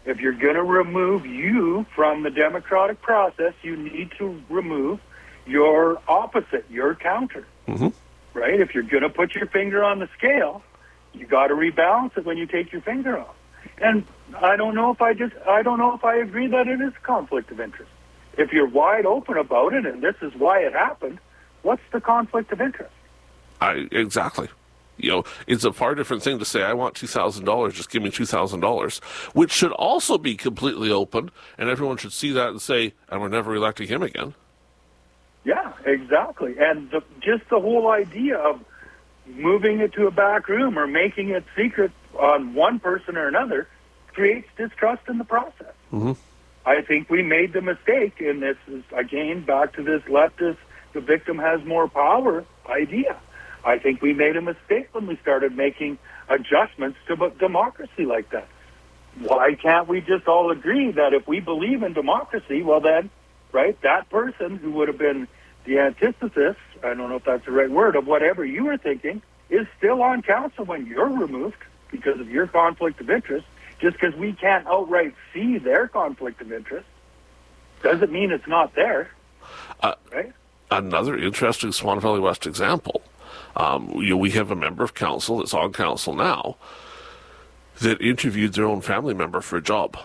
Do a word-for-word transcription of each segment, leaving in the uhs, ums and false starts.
If you're going to remove you from the democratic process, you need to remove your opposite, your counter. Mm-hmm. Right? If you're going to put your finger on the scale, you got to rebalance it when you take your finger off. And I don't know if I just, I don't know if I agree that it is a conflict of interest. If you're wide open about it, and this is why it happened, what's the conflict of interest? I, exactly. You know, it's a far different thing to say, I want two thousand dollars, just give me two thousand dollars, which should also be completely open, and everyone should see that and say, and we're never electing him again. Yeah, exactly. And the, just the whole idea of moving it to a back room or making it secret on one person or another creates distrust in the process. Mm-hmm. I think we made the mistake, and this is, again, back to this leftist, the victim has more power idea. I think we made a mistake when we started making adjustments to democracy like that. Why can't we just all agree that if we believe in democracy, well then, right, that person who would have been the antithesis, I don't know if that's the right word, of whatever you were thinking, is still on council when you're removed because of your conflict of interest. Just because we can't outright see their conflict of interest doesn't mean it's not there, uh, right? Another interesting Swan Valley West example. Um, you know, we have a member of council that's on council now that interviewed their own family member for a job.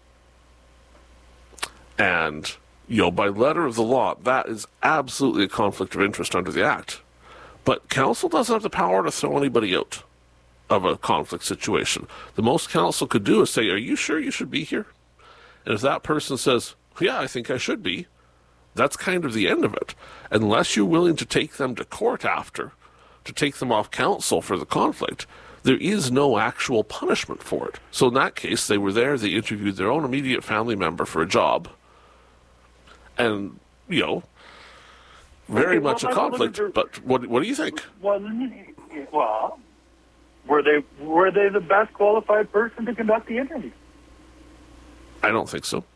And, you know, by letter of the law, that is absolutely a conflict of interest under the Act. But council doesn't have the power to throw anybody out of a conflict situation. The most council could do is say, are you sure you should be here? And if that person says, yeah, I think I should be, that's kind of the end of it. Unless you're willing to take them to court after, to take them off council for the conflict, there is no actual punishment for it. So in that case, they were there, they interviewed their own immediate family member for a job, and, you know, very okay, well, much a conflict. But what what do you think? Well, well, were they were they the best qualified person to conduct the interview? I don't think so.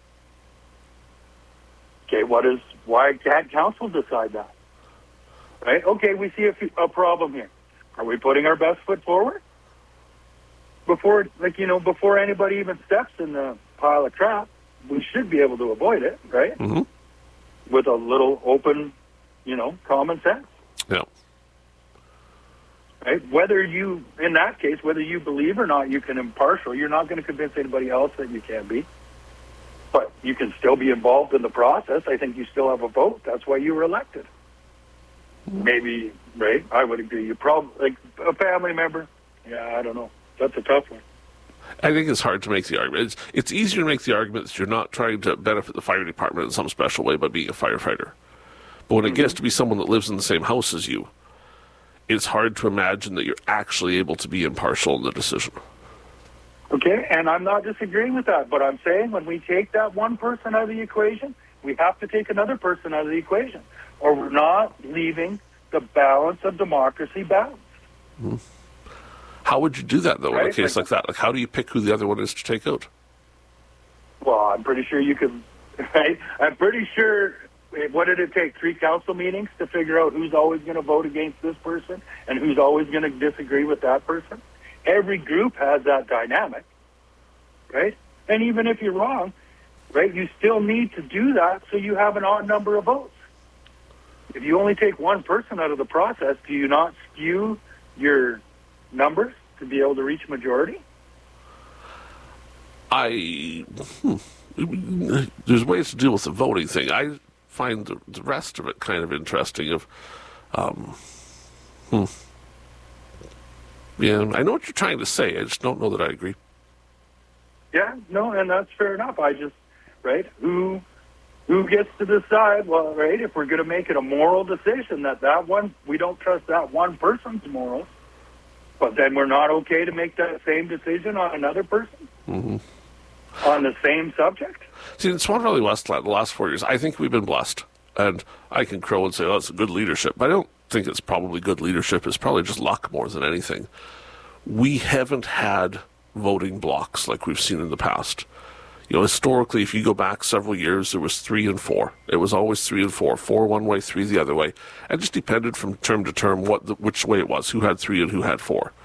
Okay, what is why can't council decide that? Right? Okay, we see a, a problem here. Are we putting our best foot forward before, like you know, before anybody even steps in the pile of crap? We should be able to avoid it, right? Mm-hmm. With a little open, you know, common sense. Yeah. Right? Whether you, in that case, whether you believe or not, you can impartial. You're not going to convince anybody else that you can be. But you can still be involved in the process. I think you still have a vote. That's why you were elected. Mm-hmm. Maybe, right? I would agree. You probably, like a family member. Yeah, I don't know. That's a tough one. I think it's hard to make the argument. It's, it's easier to make the argument that you're not trying to benefit the fire department in some special way by being a firefighter. But when mm-hmm. it gets to be someone that lives in the same house as you, it's hard to imagine that you're actually able to be impartial in the decision. Okay, and I'm not disagreeing with that, but I'm saying when we take that one person out of the equation, we have to take another person out of the equation, or we're not leaving the balance of democracy balanced. Mm-hmm. How would you do that, though, right? in a case like, like that? Like, how do you pick who the other one is to take out? Well, I'm pretty sure you could, right? I'm pretty sure, what did it take, three council meetings to figure out who's always going to vote against this person and who's always going to disagree with that person? Every group has that dynamic, right? And even if you're wrong, right, you still need to do that so you have an odd number of votes. If you only take one person out of the process, do you not skew your numbers to be able to reach majority? I hmm, there's ways to deal with the voting thing. I find the, the rest of it kind of interesting. Of, um, hmm. yeah, I know what you're trying to say. I just don't know that I agree. Yeah, no, and that's fair enough. I just, right, who who gets to decide? Well, right, if we're going to make it a moral decision that that one, we don't trust that one person's morals, but then we're not okay to make that same decision on another person mm-hmm. on the same subject? See, in Swan Valley West, the last four years, I think we've been blessed. And I can crow and say, oh, it's good leadership. But I don't think it's probably good leadership. It's probably just luck more than anything. We haven't had voting blocks like we've seen in the past. You know, historically, if you go back several years, there was three and four. It was always three and four. Four one way, three the other way. It just depended from term to term what the, which way it was, who had three and who had four.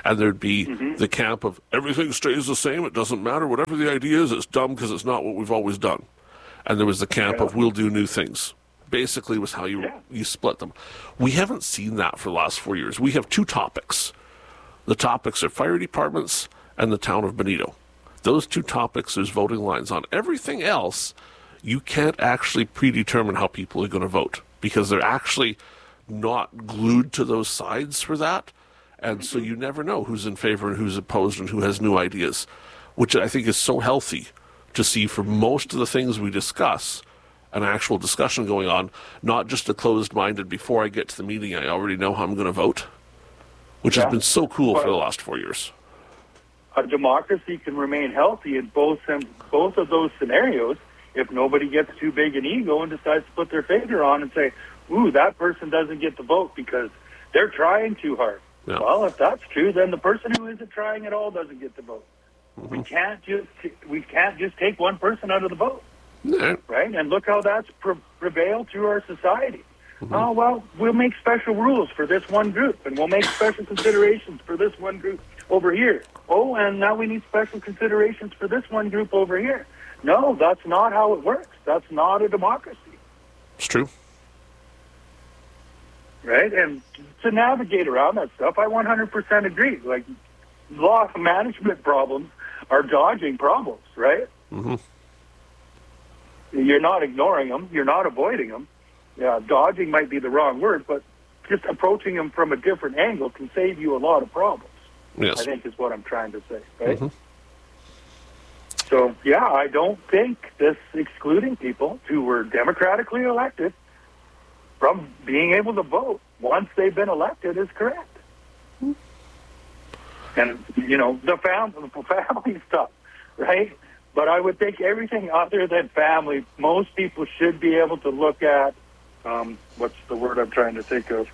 And there'd be Mm-hmm. the camp of everything stays the same, it doesn't matter, whatever the idea is, it's dumb because it's not what we've always done. And there was the camp Yeah. of we'll do new things. Basically was how you Yeah. you split them. We haven't seen that for the last four years. We have two topics. The topics are fire departments and the town of Benito. Those two topics, there's voting lines on. Everything else, you can't actually predetermine how people are going to vote because they're actually not glued to those sides for that. And so you never know who's in favor and who's opposed and who has new ideas, which I think is so healthy to see for most of the things we discuss, an actual discussion going on, not just a closed-minded, before I get to the meeting, I already know how I'm going to vote, which Yeah. has been so cool Well, for the last four years. A democracy can remain healthy in both sem- both of those scenarios if nobody gets too big an ego and decides to put their finger on and say, ooh, that person doesn't get the vote because they're trying too hard. Yeah. Well, if that's true, then the person who isn't trying at all doesn't get the vote. Mm-hmm. We can't just we can't just take one person out of the vote, Yeah. right? And look how that's pre- prevailed through our society. Oh, well, we'll make special rules for this one group, and we'll make special considerations for this one group over here. Oh, and now we need special considerations for this one group over here. No, that's not how it works. That's not a democracy, It's true. right? And to navigate around that stuff, I one hundred percent agree. Like, law management problems are dodging problems, right? Mm-hmm. You're not ignoring them. You're not avoiding them. Yeah, dodging might be the wrong word, but just approaching them from a different angle can save you a lot of problems. Yes. I think is what I'm trying to say, right? Mm-hmm. So, yeah, I don't think this excluding people who were democratically elected from being able to vote once they've been elected is correct. And, you know, the family, the family stuff, right? But I would think everything other than family, most people should be able to look at, um, what's the word I'm trying to think of?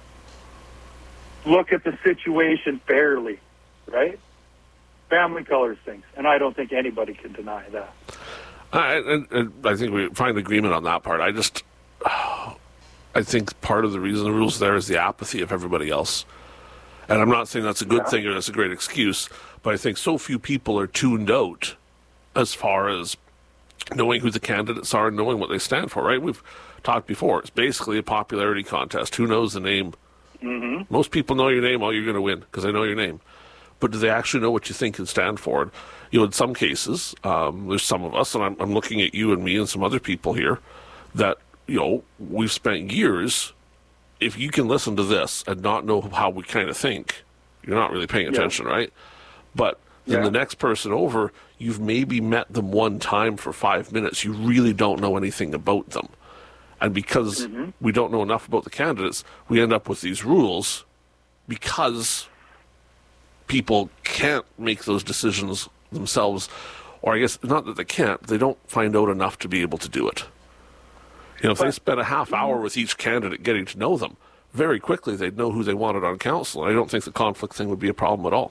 Look at the situation fairly, right? Family colors things, and I don't think anybody can deny that. I, and, and I think we find agreement on that part. I just, I think part of the reason the rule's there is the apathy of everybody else. And I'm not saying that's a good Yeah. thing or that's a great excuse, but I think so few people are tuned out as far as knowing who the candidates are and knowing what they stand for, right? We've talked before. It's basically a popularity contest. Who knows the name? Mm-hmm. Most people know your name, oh, you're going to win because they know your name. But do they actually know what you think and stand for? And, you know, in some cases, um, there's some of us, and I'm, I'm looking at you and me and some other people here, that, you know, we've spent years. If you can listen to this and not know how we kind of think, you're not really paying attention, right? But then Yeah. the next person over, you've maybe met them one time for five minutes. You really don't know anything about them. And because Mm-hmm. we don't know enough about the candidates, we end up with these rules because people can't make those decisions themselves. Or I guess not that they can't, they don't find out enough to be able to do it. You know, if they spent a half hour with each candidate getting to know them, very quickly they'd know who they wanted on council. And I don't think the conflict thing would be a problem at all.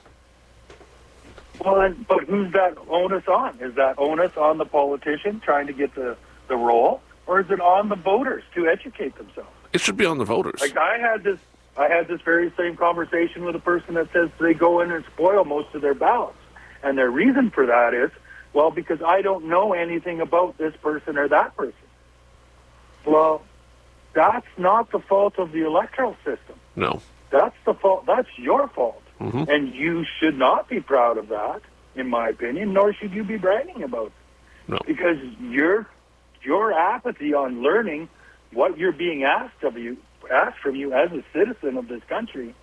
Well, and, but who's that onus on? Is that onus on the politician trying to get the, the role, or is it on the voters to educate themselves? It should be on the voters. Like I had this, I had this very same conversation with a person that says they go in and spoil most of their ballots, and their reason for that is, well, because I don't know anything about this person or that person. Well, that's not the fault of the electoral system. No. That's the fault. That's your fault. Mm-hmm. And you should not be proud of that, in my opinion, nor should you be bragging about it. No. Because your your apathy on learning what you're being asked of you, asked from you as a citizen of this country,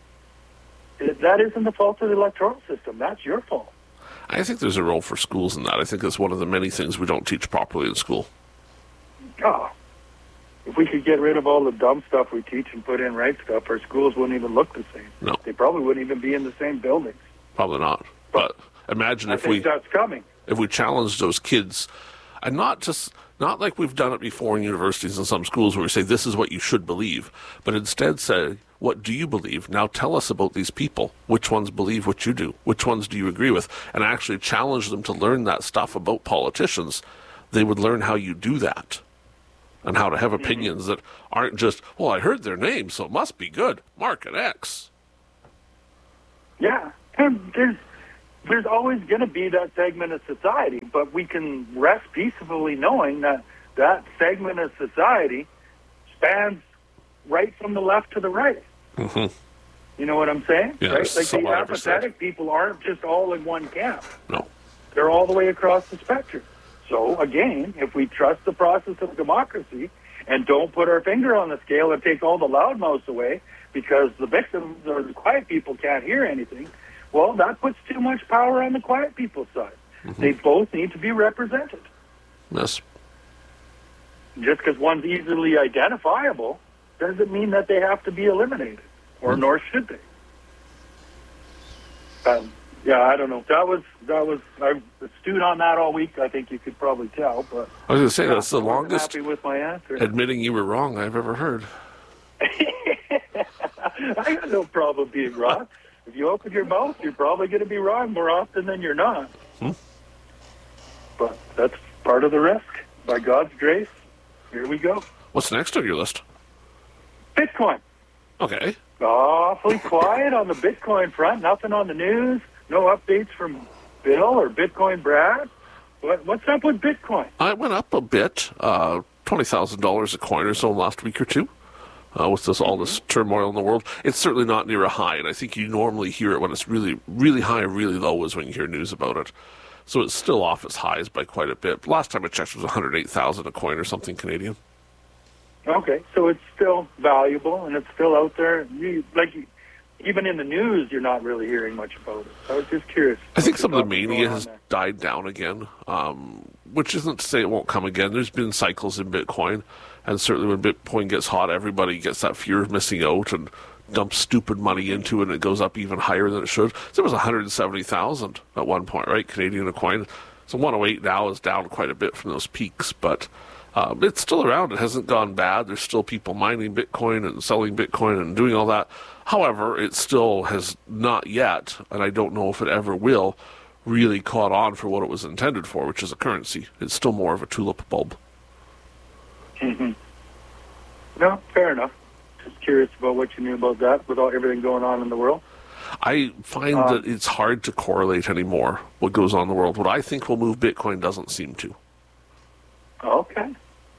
that isn't the fault of the electoral system. That's your fault. I think there's a role for schools in that. I think that's one of the many things we don't teach properly in school. Oh, if we could get rid of all the dumb stuff we teach and put in right stuff, our schools wouldn't even look the same. No. They probably wouldn't even be in the same buildings. Probably not. But imagine I if think we that's coming. if we challenge those kids, and not just not like we've done it before in universities and some schools where we say this is what you should believe, but instead say, what do you believe? Now tell us about these people. Which ones believe what you do? Which ones do you agree with? And actually challenge them to learn that stuff about politicians. They would learn how you do that and how to have opinions that aren't just, well, I heard their name, so it must be good. Mark an X. Yeah. there's there's always going to be that segment of society, but we can rest peacefully knowing that that segment of society spans right from the left to the right. Mm-hmm. You know what I'm saying? Yes, right? Like the one hundred percent. apathetic people aren't just all in one camp. No. They're all the way across the spectrum. So, again, if we trust the process of democracy and don't put our finger on the scale and take all the loudmouths away because the victims or the quiet people can't hear anything, well, that puts too much power on the quiet people's side. Mm-hmm. They both need to be represented. Yes. Just because one's easily identifiable doesn't mean that they have to be eliminated, or mm-hmm. nor should they. Um, yeah, I don't know. That was that was I stewed on that all week. I think you could probably tell. But I was going to say yeah, that's the I longest. Happy with my answer. Admitting you were wrong I've ever heard. I got no problem being wrong. If you open your mouth, you're probably going to be wrong more often than you're not. Hmm. But that's part of the risk. By God's grace, here we go. What's next on your list? Bitcoin. Okay. Awfully quiet on the Bitcoin front. Nothing on the news. No updates from Bill or Bitcoin Brad. What, what's up with Bitcoin? I went up a bit, uh, twenty thousand dollars a coin or so last week or two. Uh, with this all this turmoil in the world, it's certainly not near a high, and I think you normally hear it when it's really, really high or really low is when you hear news about it. So it's still off its highs by quite a bit. Last time I checked, it was one hundred eight thousand a coin or something Canadian. Okay, so it's still valuable and it's still out there. You, like even in the news, you're not really hearing much about it. I was just curious. I think some of the mania has died down again, um, which isn't to say it won't come again. There's been cycles in Bitcoin. And certainly when Bitcoin gets hot, everybody gets that fear of missing out and dumps stupid money into it, and it goes up even higher than it should. So it was one hundred seventy thousand at one point, right, Canadian a coin. So one oh eight now is down quite a bit from those peaks, but um, it's still around. It hasn't gone bad. There's still people mining Bitcoin and selling Bitcoin and doing all that. However, it still has not yet, and I don't know if it ever will, really caught on for what it was intended for, which is a currency. It's still more of a tulip bulb. Mm-hmm. No, fair enough. Just curious about what you knew about that with all everything going on in the world. I find um, that it's hard to correlate anymore what goes on in the world. What I think will move Bitcoin doesn't seem to. Okay.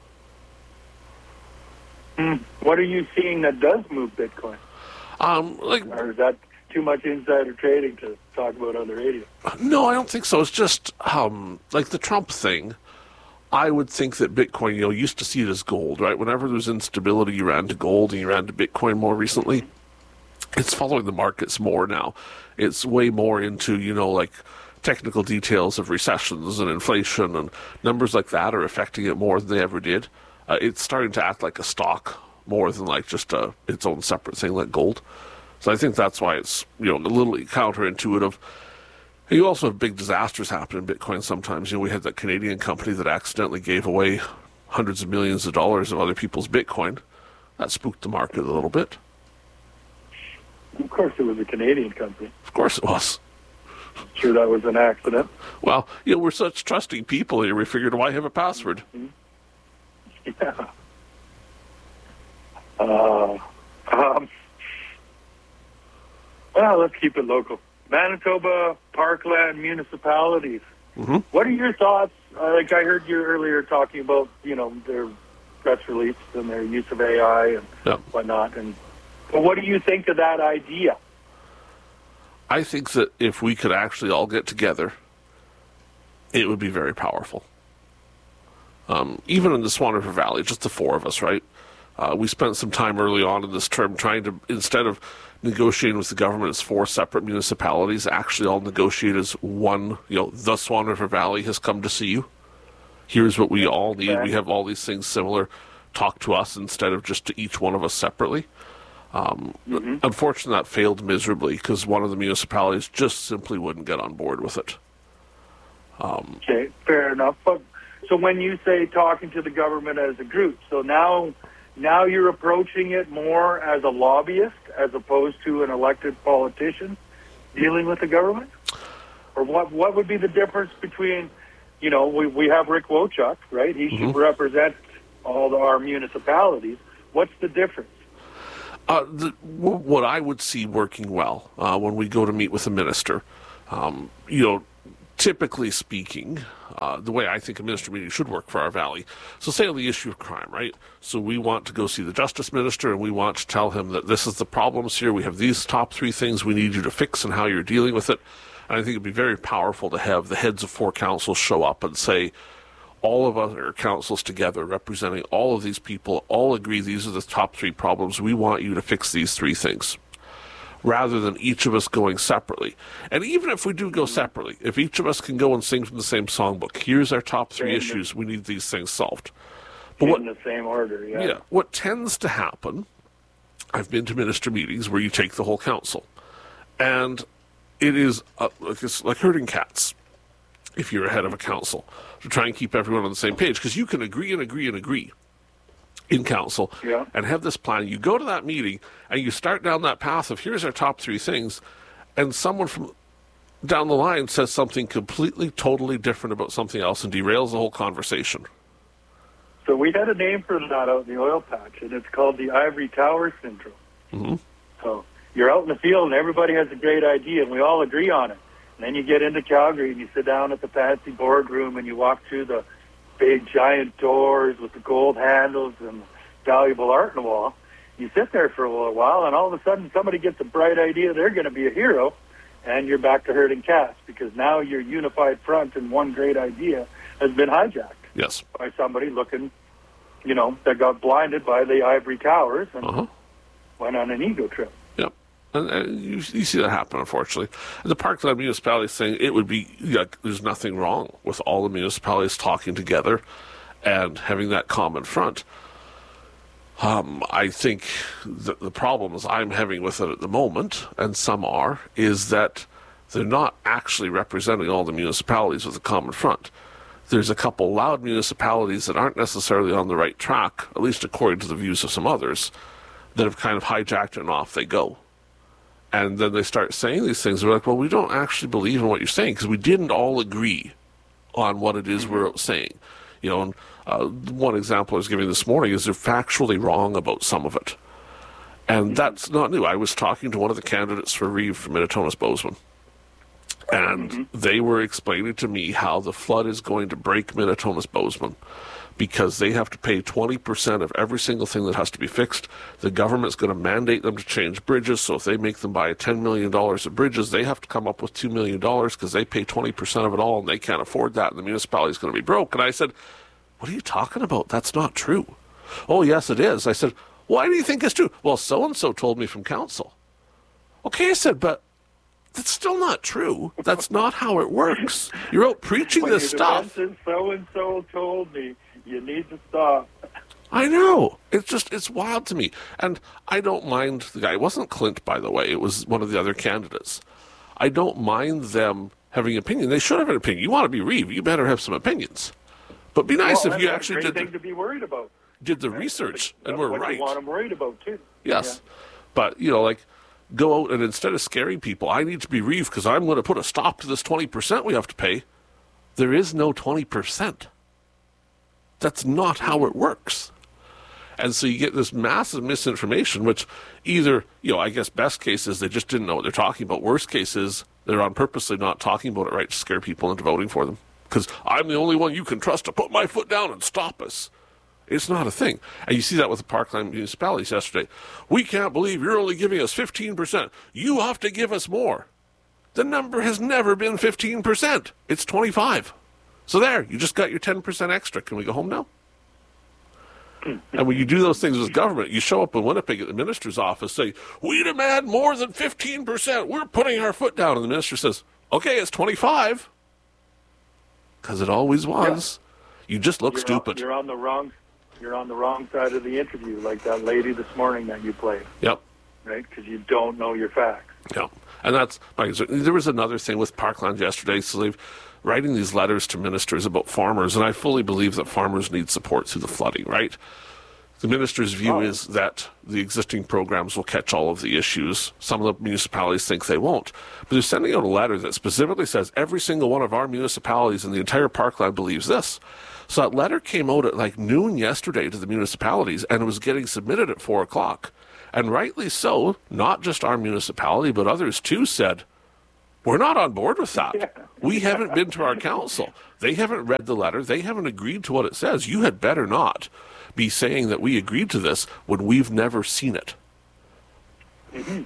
Hmm. What are you seeing that does move Bitcoin? Um, like, or is that too much insider trading to talk about on the radio? No, I don't think so. It's just um, like the Trump thing. I would think that Bitcoin, you know, used to see it as gold, right? Whenever there's instability, you ran to gold, and you ran to Bitcoin more recently. It's following the markets more now. It's way more into, you know, like technical details of recessions and inflation, and numbers like that are affecting it more than they ever did. Uh, it's starting to act like a stock more than like just a, its own separate thing like gold. So I think that's why it's, you know, a little counterintuitive. You also have big disasters happen in Bitcoin sometimes. You know, we had that Canadian company that accidentally gave away hundreds of millions of dollars of other people's Bitcoin. That spooked the market a little bit. Of course it was a Canadian company. Of course it was. Sure that was an accident. Well, you know, we're such trusting people here, we figured, why have a password? Mm-hmm. Yeah. Uh, um, well, let's keep it local. Manitoba Parkland municipalities. Mm-hmm. What are your thoughts? Uh, like I heard you earlier talking about, you know, their press release and their use of A I and yep. whatnot. And but what do you think of that idea? I think that if we could actually all get together, it would be very powerful. Um, even in the Swan River Valley, just the four of us, right? Uh, we spent some time early on in this term trying to, instead of negotiating with the government as four separate municipalities, actually all negotiate as one, you know, the Swan River Valley has come to see you. Here's what we all need. We have all these things similar. Talk to us instead of just to each one of us separately. Um, mm-hmm. Unfortunately, that failed miserably because one of the municipalities just simply wouldn't get on board with it. Um, okay, fair enough. But, so when you say talking to the government as a group, so now... Now you're approaching it more as a lobbyist as opposed to an elected politician dealing with the government? Or what what would be the difference between, you know, we, we have Rick Wochuk, right? He mm-hmm. should represent all the, our municipalities. What's the difference? Uh, the, w- what I would see working well uh, when we go to meet with a minister, um, you know, typically speaking, uh, the way I think a minister meeting should work for our valley. So say on the issue of crime, right? So we want to go see the justice minister and we want to tell him that this is the problems here. We have these top three things we need you to fix and how you're dealing with it. And I think it'd be very powerful to have the heads of four councils show up and say, all of us are councils together representing all of these people, all agree these are the top three problems. We want you to fix these three things, rather than each of us going separately. And even if we do go separately, if each of us can go and sing from the same songbook, here's our top three issues, we need these things solved. But what, in the same order, yeah. Yeah. What tends to happen, I've been to minister meetings where you take the whole council, and it is uh, like, it's like herding cats if you're ahead of a council, to try and keep everyone on the same page, because you can agree and agree and agree in council yeah. and have this plan. You go to that meeting and you start down that path of here's our top three things, and someone from down the line says something completely, totally different about something else and derails the whole conversation. So we had a name for that out in the oil patch, and it's called the Ivory Tower Syndrome. Mm-hmm. So you're out in the field and everybody has a great idea and we all agree on it. And then you get into Calgary and you sit down at the fancy boardroom and you walk through the big giant doors with the gold handles and valuable art in the wall. You sit there for a little while and all of a sudden somebody gets a bright idea they're going to be a hero, and you're back to herding cats because now your unified front and one great idea has been hijacked. Yes. By somebody looking, you know, that got blinded by the ivory towers and uh-huh. went on an ego trip. Yep. And, and you, you see that happen, unfortunately. And the Parkland municipality is saying it would be, like, there's nothing wrong with all the municipalities talking together and having that common front. Um, I think the, the problems I'm having with it at the moment, and some are, is that they're not actually representing all the municipalities with a common front. There's a couple loud municipalities that aren't necessarily on the right track, at least according to the views of some others, that have kind of hijacked it and off they go. And then they start saying these things. They're like, well, we don't actually believe in what you're saying because we didn't all agree on what it is we're saying. You know, and uh, one example I was giving this morning is they're factually wrong about some of it. And that's not new. I was talking to one of the candidates for Reeve from Minnetonka's Bozeman. And mm-hmm. they were explaining to me how the flood is going to break Minnetonka's Bozeman because they have to pay twenty percent of every single thing that has to be fixed. The government's going to mandate them to change bridges, so if they make them buy ten million dollars of bridges, they have to come up with two million dollars because they pay twenty percent of it all, and they can't afford that, and the municipality is going to be broke. And I said, what are you talking about? That's not true. Oh, yes, it is. I said, why do you think it's true? Well, so-and-so told me from council. Okay, I said, but that's still not true. That's not how it works. You're out preaching when this stuff. So-and-so told me. You need to stop. I know. It's just, it's wild to me. And I don't mind the guy. It wasn't Clint, by the way. It was one of the other candidates. I don't mind them having an opinion. They should have an opinion. You want to be Reeve, you better have some opinions. But be nice well, if you actually did the, to be worried about. did the research that's and were what right. You want them worried about, too. Yes. Yeah. But, you know, like, go out and instead of scaring people, I need to be Reeve because I'm going to put a stop to this twenty percent we have to pay. There is no twenty percent. That's not how it works. And so you get this massive misinformation, which either, you know, I guess best case is they just didn't know what they're talking about. Worst case is they're on purposely not talking about it right to scare people into voting for them. Because I'm the only one you can trust to put my foot down and stop us. It's not a thing. And you see that with the Parkland municipalities yesterday. We can't believe you're only giving us fifteen percent. You have to give us more. The number has never been fifteen percent. It's twenty-five. So there, you just got your ten percent extra. Can we go home now? And when you do those things with government, you show up in Winnipeg at the minister's office, say, we demand more than fifteen percent. We're putting our foot down. And the minister says, okay, it's twenty-five. Because it always was. Yeah. You just look you're stupid. On, you're on the wrong You're on the wrong side of the interview, like that lady this morning that you played. Yep. Right? Because you don't know your facts. Yep. And that's, there was another thing with Parkland yesterday. So they've writing these letters to ministers about farmers, and I fully believe that farmers need support through the flooding, right? The minister's view oh. is that the existing programs will catch all of the issues. Some of the municipalities think they won't. But they're sending out a letter that specifically says every single one of our municipalities in the entire Parkland believes this. So that letter came out at like noon yesterday to the municipalities, and it was getting submitted at four o'clock. And rightly so, not just our municipality, but others too said, we're not on board with that. Yeah. We haven't been to our council. They haven't read the letter. They haven't agreed to what it says. You had better not be saying that we agreed to this when we've never seen it. Mm-hmm.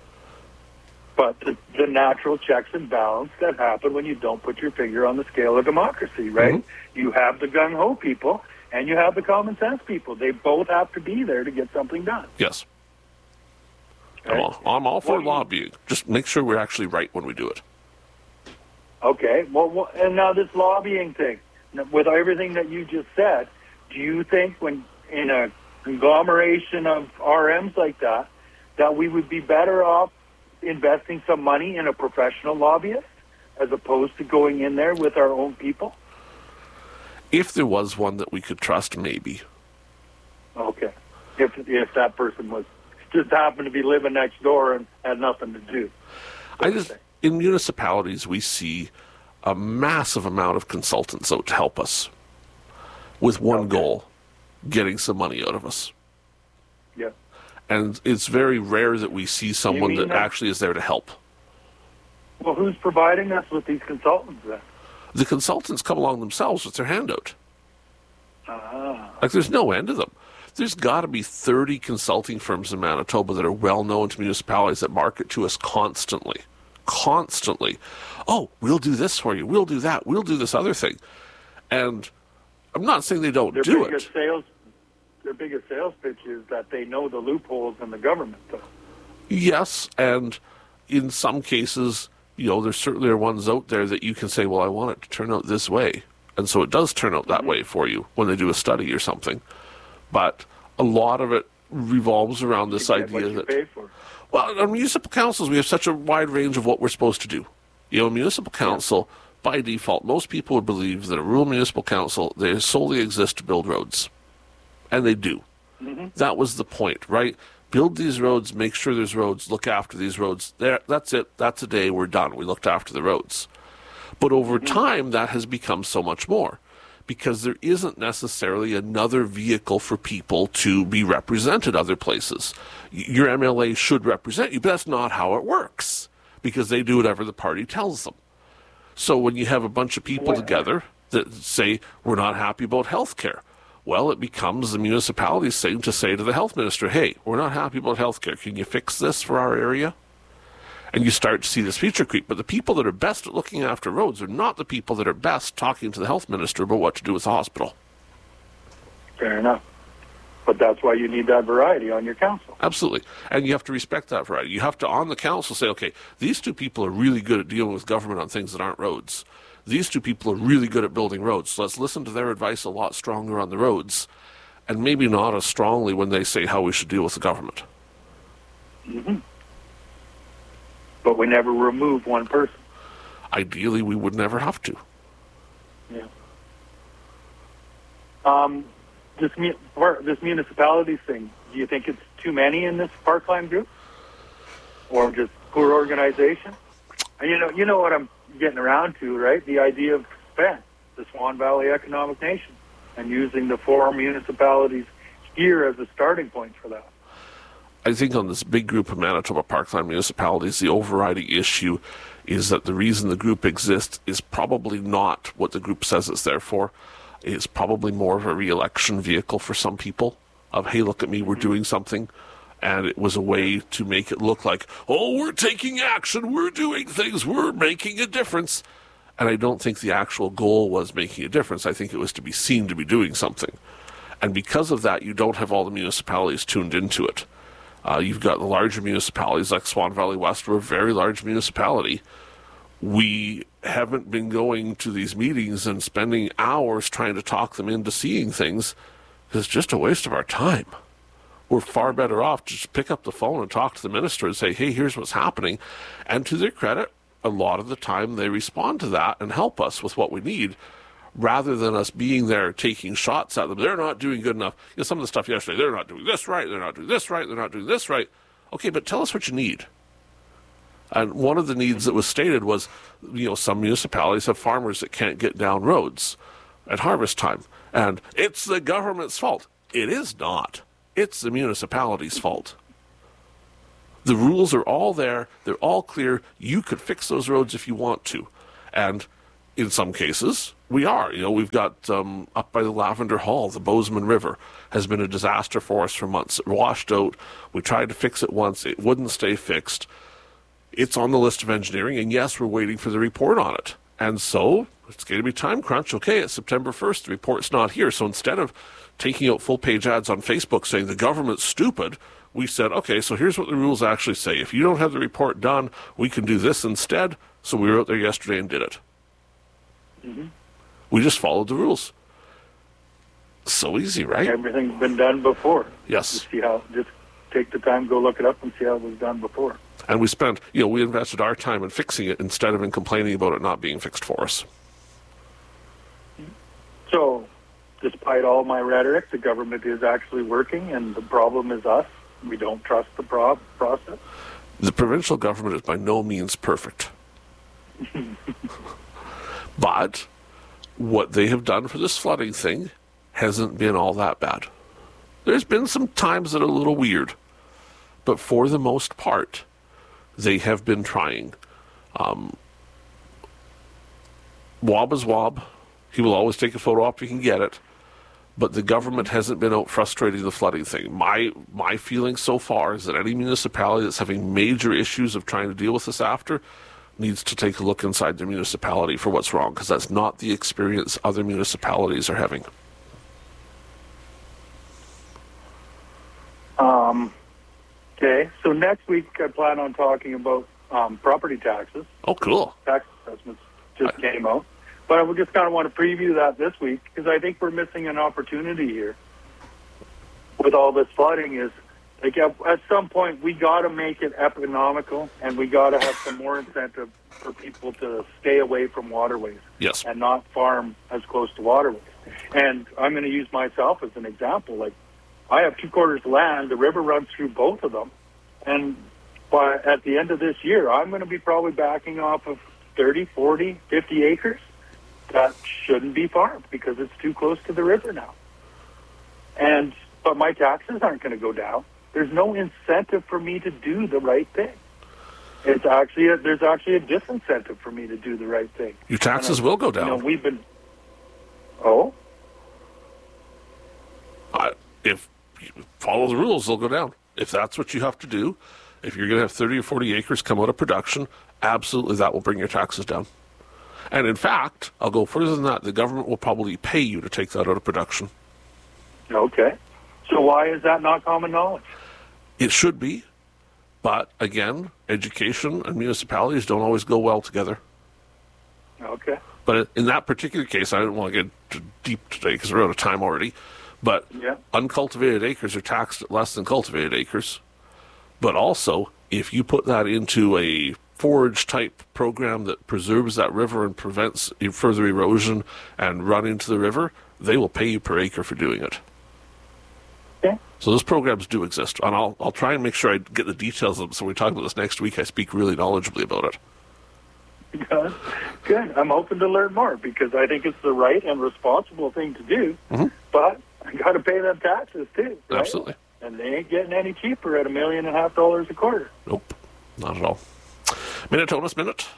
But the, the natural checks and balance that happen when you don't put your finger on the scale of democracy, right? Mm-hmm. You have the gung-ho people and you have the common sense people. They both have to be there to get something done. Yes. Right? I'm, all, I'm all for what, lobbying. Just make sure we're actually right when we do it. Okay. Well, well, and now this lobbying thing, with everything that you just said, do you think when in a conglomeration of R Ms like that, that we would be better off investing some money in a professional lobbyist as opposed to going in there with our own people? If there was one that we could trust, maybe. Okay. If if that person was just happened to be living next door and had nothing to do. I just, in municipalities, we see a massive amount of consultants out to help us with one Okay. goal, getting some money out of us. Yeah. And it's very rare that we see someone mean that, that- actually is there to help. Well, who's providing us with these consultants then? The consultants come along themselves with their handout. Ah. Like, there's no end to them. There's got to be thirty consulting firms in Manitoba that are well known to municipalities that market to us constantly. Constantly. Oh, we'll do this for you. We'll do that. We'll do this other thing. And I'm not saying they don't Their do biggest it. sales their biggest sales pitch is that they know the loopholes in the government though. Yes, and in some cases, you know, there certainly are ones out there that you can say, well, I want it to turn out this way. And so it does turn out that Mm-hmm. way for you when they do a study or something. But a lot of it revolves around this You get what idea you that, pay for. well, on municipal councils, we have such a wide range of what we're supposed to do. You know, municipal council, by default, most people would believe that a rural municipal council, they solely exist to build roads. And they do. Mm-hmm. That was the point, right? Build these roads, make sure there's roads, look after these roads. There, that's it. That's a day. We're done. We looked after the roads. But over time, that has become so much more because there isn't necessarily another vehicle for people to be represented other places. Y- Your M L A should represent you, but that's not how it works because they do whatever the party tells them. So when you have a bunch of people Well- together that say, we're not happy about health care, well, it becomes the municipality's thing to say to the health minister, hey, we're not happy about health care. Can you fix this for our area? And you start to see this feature creep. But the people that are best at looking after roads are not the people that are best talking to the health minister about what to do with the hospital. Fair enough. But that's why you need that variety on your council. Absolutely. And you have to respect that variety. You have to, on the council, say, okay, these two people are really good at dealing with government on things that aren't roads. These two people are really good at building roads. So let's listen to their advice a lot stronger on the roads and maybe not as strongly when they say how we should deal with the government. Mm-hmm. But we never remove one person. Ideally, we would never have to. Yeah. Um, this mu- or this municipalities thing. Do you think it's too many in this Parkland group, or just poor organization? And you know, you know what I'm getting around to, right? The idea of S P E N, the Swan Valley Economic Nation, and using the four municipalities here as a starting point for that. I think on this big group of Manitoba Parkland municipalities, the overriding issue is that the reason the group exists is probably not what the group says it's there for. It's probably more of a re-election vehicle for some people of, hey, look at me, we're doing something. And it was a way to make it look like, oh, we're taking action, we're doing things, we're making a difference. And I don't think the actual goal was making a difference. I think it was to be seen to be doing something. And because of that, you don't have all the municipalities tuned into it. Uh, you've got the larger municipalities like Swan Valley West. We're a very large municipality. We haven't been going to these meetings and spending hours trying to talk them into seeing things. It's just a waste of our time. We're far better off to just pick up the phone and talk to the minister and say, hey, here's what's happening. And to their credit, a lot of the time they respond to that and help us with what we need, rather than us being there taking shots at them. They're not doing good enough. You know, some of the stuff yesterday, they're not doing this right, they're not doing this right, they're not doing this right. Okay, but tell us what you need. And one of the needs that was stated was, you know, some municipalities have farmers that can't get down roads at harvest time. And it's the government's fault. It is not. It's the municipality's fault. The rules are all there. They're all clear. You could fix those roads if you want to. And in some cases, we are. You know, we've got um, up by the Lavender Hall, the Bozeman River has been a disaster for us for months. It washed out. We tried to fix it once. It wouldn't stay fixed. It's on the list of engineering, and yes, we're waiting for the report on it. And so it's going to be time crunch. Okay, it's September first. The report's not here. So instead of taking out full-page ads on Facebook saying the government's stupid, we said, okay, so here's what the rules actually say. If you don't have the report done, we can do this instead. So we were out there yesterday and did it. Mm-hmm. We just followed the rules. So easy, right? Everything's been done before. Yes. Just see how. Just take the time, go look it up, and see how it was done before. And we spent, you know, we invested our time in fixing it instead of in complaining about it not being fixed for us. So, despite all my rhetoric, the government is actually working, and the problem is us. We don't trust the pro- process. The provincial government is by no means perfect. But what they have done for this flooding thing hasn't been all that bad. There's been some times that are a little weird, but for the most part, they have been trying. Um, Wob is Wob. He will always take a photo op if he can get it. But the government hasn't been out frustrating the flooding thing. My my feeling so far is that any municipality that's having major issues of trying to deal with this after needs to take a look inside their municipality for what's wrong, because that's not the experience other municipalities are having. Um, okay, so next week I plan on talking about um, property taxes. Oh, cool. Tax assessments just I, came out. But I would just kind of want to preview that this week, because I think we're missing an opportunity here with all this flooding. Is like at, at some point we got to make it economical, and we got to have some more incentive for people to stay away from waterways. Yes. And not farm as close to waterways. And I'm going to use myself as an example. Like, I have two quarters of land. The river runs through both of them, and by at the end of this year, I'm going to be probably backing off of thirty, forty, fifty acres that shouldn't be farmed because it's too close to the river now. And but my taxes aren't going to go down. There's no incentive for me to do the right thing. It's actually a, there's actually a disincentive for me to do the right thing. Your taxes I, will go down. You know, we've been. Oh. I, if you follow the rules, they'll go down. If that's what you have to do, if you're going to have thirty or forty acres come out of production, absolutely that will bring your taxes down. And in fact, I'll go further than that. The government will probably pay you to take that out of production. Okay. So why is that not common knowledge? It should be. But again, education and municipalities don't always go well together. Okay. But in that particular case, I didn't want to get too deep today because we're out of time already. But yeah. Uncultivated acres are taxed at less than cultivated acres. But also, if you put that into a forage-type program that preserves that river and prevents further erosion and run into the river, they will pay you per acre for doing it. Okay. So those programs do exist, and I'll I'll try and make sure I get the details of them. So when we talk about this next week, I speak really knowledgeably about it. Good. Good. I'm open to learn more because I think it's the right and responsible thing to do. Mm-hmm. But I got to pay them taxes too. Right? Absolutely. And they ain't getting any cheaper at a million and a half dollars a quarter. Nope, not at all. Minnetonus Minute.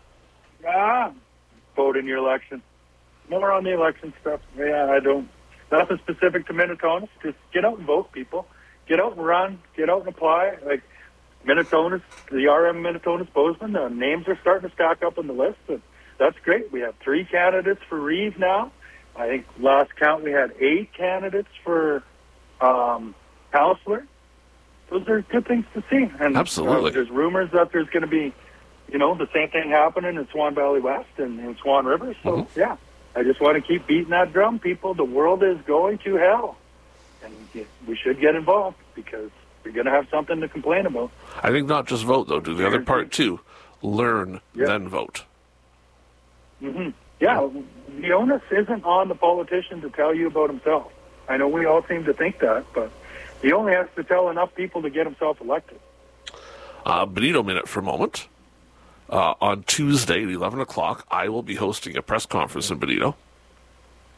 Ah, vote in your election. More on the election stuff. Yeah, I don't. Nothing specific to Minnetonus. Just get out and vote, people. Get out and run. Get out and apply. Like Minnetonus, the R M Minnetonus Bozeman, the names are starting to stack up on the list. And that's great. We have three candidates for Reeve now. I think last count we had eight candidates for um, councillor. Those are good things to see. And absolutely, uh, there's rumors that there's going to be, you know, the same thing happening in Swan Valley West and in Swan River. So mm-hmm. yeah, I just want to keep beating that drum, people. The world is going to hell, and we should get involved because we're going to have something to complain about. I think not just vote though. Do the other part too. Learn, yeah. Then vote. Mm-hmm. Yeah, the onus isn't on the politician to tell you about himself. I know we all seem to think that, but he only has to tell enough people to get himself elected. Uh, Benito Minute for a moment. Uh, on Tuesday at eleven o'clock, I will be hosting a press conference in Benito.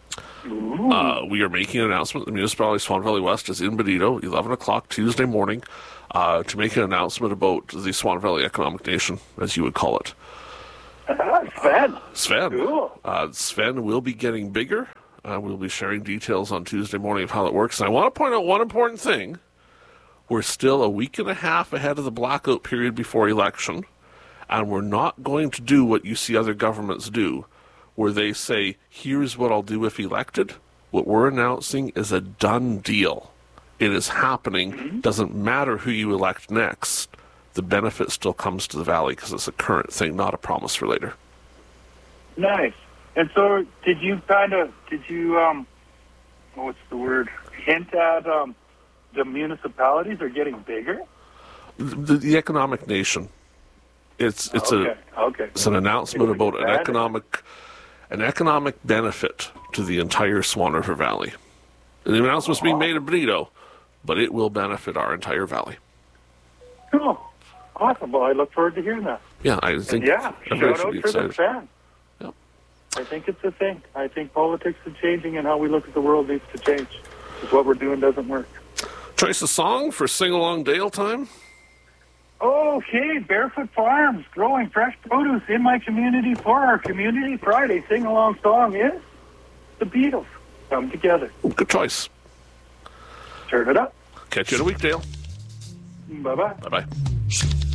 Uh, we are making an announcement. The municipality of Swan Valley West is in Benito, eleven o'clock Tuesday morning, uh, to make an announcement about the Swan Valley Economic Nation, as you would call it. Uh, Sven. Sven. Cool. Uh, Sven will be getting bigger. Uh, we'll be sharing details on Tuesday morning of how it works. And I want to point out one important thing. We're still a week and a half ahead of the blackout period before election, and we're not going to do what you see other governments do, where they say, here's what I'll do if elected. What we're announcing is a done deal. It is happening. Mm-hmm. Doesn't matter who you elect next. The benefit still comes to the Valley because it's a current thing, not a promise for later. Nice. And so did you kind of, did you, um, what's the word, hint at um, the municipalities are getting bigger? The, the economic nation. It's it's okay. a okay. It's an announcement It's about an bad. economic an economic benefit to the entire Swan River Valley. And the announcement's being made in Benito, but it will benefit our entire valley. Cool. Awesome. Well, I look forward to hearing that. Yeah, I think And yeah, everybody shout should out be for the excited. fan. Yep. I think it's a thing. I think politics is changing, and how we look at the world needs to change. Because what we're doing doesn't work. Choice of song for Sing Along Dale time? Okay, Barefoot Farms, growing fresh produce in my community for our community. Friday sing-along song is The Beatles, Come Together. Good choice. Turn it up. Catch you in a week, Dale. Bye-bye. Bye-bye.